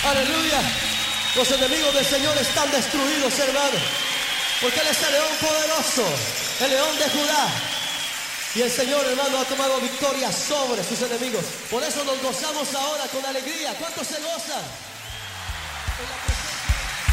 Aleluya. Los enemigos del Señor están destruidos, hermano. Porque Él es el león poderoso, el león de Judá. Y el Señor, hermano, ha tomado victoria sobre sus enemigos. Por eso nos gozamos ahora con alegría. ¿Cuántos se gozan?